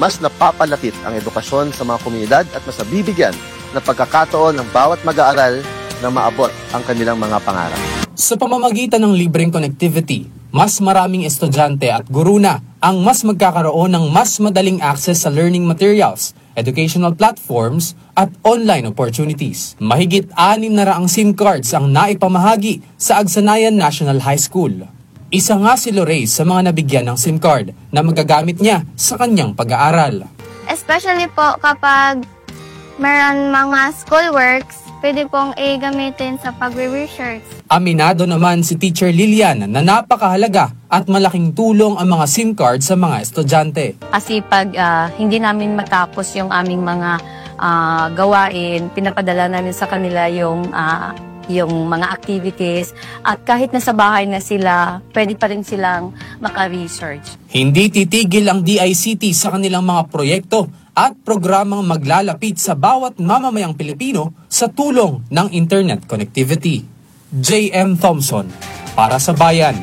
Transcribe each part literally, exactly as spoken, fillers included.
mas napapalapit ang edukasyon sa mga komunidad at mas nabibigyan ng pagkakataon ng bawat mag-aaral na maabot ang kanilang mga pangarap. Sa pamamagitan ng libreng connectivity, mas maraming estudyante at guro na ang mas magkakaroon ng mas madaling access sa learning materials, educational platforms at online opportunities. Mahigit anim na raang SIM cards ang naipamahagi sa Agsanayan National High School. Isa nga si Lorraine sa mga nabigyan ng SIM card na magagamit niya sa kanyang pag-aaral. Especially po kapag meron mga schoolworks, pwede pong i-gamitin sa pag-research. Aminado naman si Teacher Lilian na napakahalaga at malaking tulong ang mga SIM card sa mga estudyante. Kasi pag uh, hindi namin matapos yung aming mga uh, gawain, pinapadala namin sa kanila yung, uh, yung mga activities at kahit nasa bahay na sila, pwede pa rin silang maka-research. Hindi titigil ang D I C T sa kanilang mga proyekto at programang maglalapit sa bawat mamamayang Pilipino sa tulong ng internet connectivity. J M Thompson, para sa Bayan.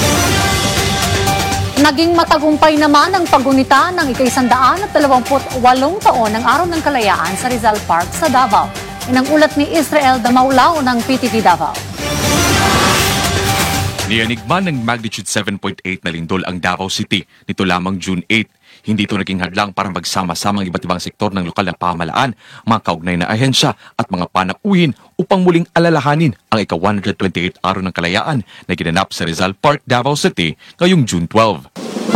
Naging matagumpay naman ang paggunita ng ika-isandaan at dalawamput walong taon ng Araw ng Kalayaan sa Rizal Park sa Davao. Inang ulat ni Israel Damaulao ng P T V Davao. Niyanigman ng magnitude seven point eight na lindol ang Davao City nito lamang June eighth. Hindi ito naging hadlang para magsama-samang iba't ibang sektor ng lokal na pamahalaan, mga kaugnay na ahensya at mga panauhin upang muling alalahanin ang ika-one hundred twenty-eighth Araw ng Kalayaan na ginanap sa Rizal Park, Davao City ngayong June twelfth.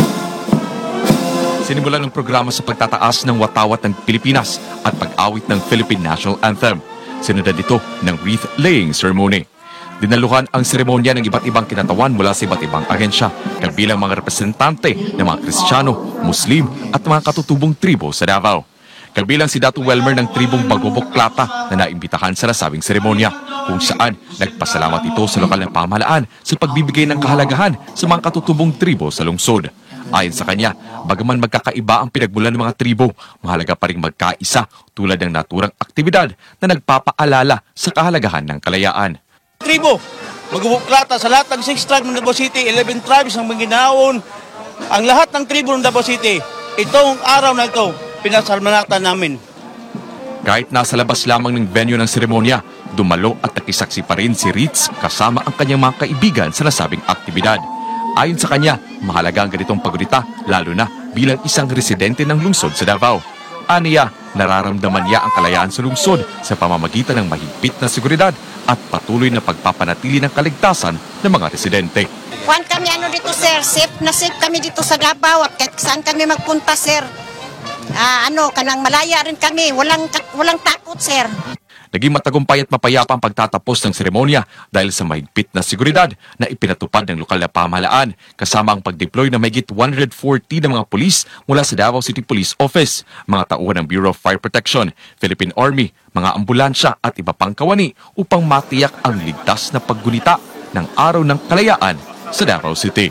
Sinimulan ng programa sa pagtataas ng watawat ng Pilipinas at pag-awit ng Philippine National Anthem. Sinundan dito ng wreath-laying ceremony. Dinaluhan ang seremonya ng iba't ibang kinatawan mula sa iba't ibang ahensya, kabilang mga representante ng mga Kristiyano, Muslim at mga katutubong tribo sa Davao. Kabilang si Dato Welmer ng tribong Bagobok Plata na naimbitahan sa nasabing seremonya, kung saan nagpasalamat ito sa lokal na pamahalaan sa pagbibigay ng kahalagahan sa mga katutubong tribo sa lungsod. Ayon sa kanya, bagaman magkakaiba ang pinagmulan ng mga tribo, mahalaga pa rin magkaisa tulad ng naturang aktibidad na nagpapaalala sa kahalagahan ng kalayaan. Tribo, magbubuklata sa lahat ng six tribes ng Davao City, eleven tribes ng Manginaon, ang lahat ng tribo ng Davao City. Itong araw na ito, pinasalamatan namin. Kahit nasa labas lamang ng venue ng seremonya, dumalo at nakisaksi pa rin si Ritz kasama ang kanyang mga kaibigan sa nasabing aktibidad. Ayon sa kanya, mahalaga ang ganitong paggunita, lalo na bilang isang residente ng lungsod sa Davao. Aniya, nararamdaman niya ang kalayaan sa lungsod sa pamamagitan ng mahigpit na seguridad at patuloy na pagpapanatili ng kaligtasan ng mga residente. Juan kami ano dito sir, safe na safe kami dito sa Davao at kahit saan kami magpunta sir. Ah, ano, kanang malaya rin kami, walang walang takot sir. Naging matagumpay at mapayapa ang pagtatapos ng seremonya dahil sa mahigpit na seguridad na ipinatupad ng lokal na pamahalaan kasama ang pag-deploy ng mahigit one hundred forty ng mga pulis mula sa Davao City Police Office, mga tauhan ng Bureau of Fire Protection, Philippine Army, mga ambulansya at iba pang kawani upang matiyak ang ligtas na paggunita ng Araw ng Kalayaan sa Davao City.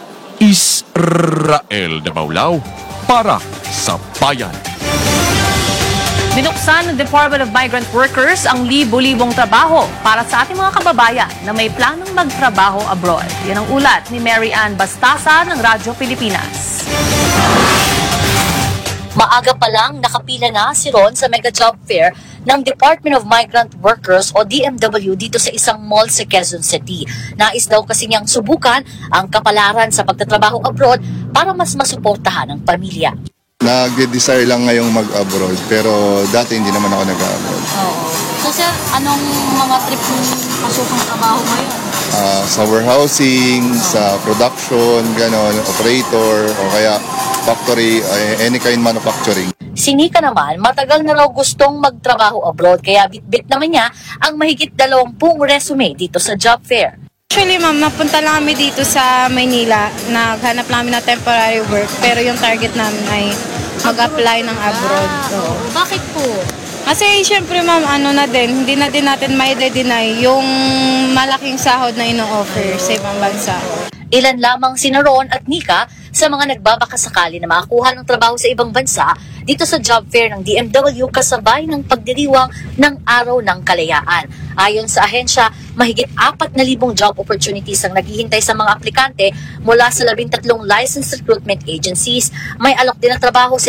Israel Damaulao para sa Bayan. Binuksan ng Department of Migrant Workers ang libo-libong trabaho para sa ating mga kababayan na may planong magtrabaho abroad. Yan ang ulat ni Mary Ann Bastasa ng Radyo Pilipinas. Maaga pa lang nakapila na si Ron sa Mega Job Fair ng Department of Migrant Workers o D M W dito sa isang mall sa Quezon City. Nais daw kasi niyang subukan ang kapalaran sa pagtatrabaho abroad para mas masuportahan ang pamilya. Nag-desire lang ngayong mag-abroad, pero dati hindi naman ako nag-abroad. Oo. So sir, anong mga trip yung pasukang trabaho ngayon? Uh, sa warehousing, sa production, ganon, operator, o kaya factory, uh, any kind manufacturing. Si Nika naman, matagal na raw gustong magtrabaho abroad, kaya bit-bit naman niya ang mahigit dalawampung resume dito sa job fair. Actually, ma'am, napunta lang kami dito sa Maynila. Naghanap namin ng temporary work, pero yung target namin ay mag-apply ng abroad. So, bakit po? Kasi syempre, ma'am, ano na din, hindi na din natin may deny yung malaking sahod na ino-offer sa ibang bansa. Ilan lamang sina Ron at Nika sa mga nagbabakasakali na makakuha ng trabaho sa ibang bansa dito sa job fair ng D M W kasabay ng pagdiriwang ng Araw ng Kalayaan. Ayon sa ahensya, mahigit apat na libong job opportunities ang naghihintay sa mga aplikante mula sa labing tatlong licensed recruitment agencies. May alok din ng trabaho sa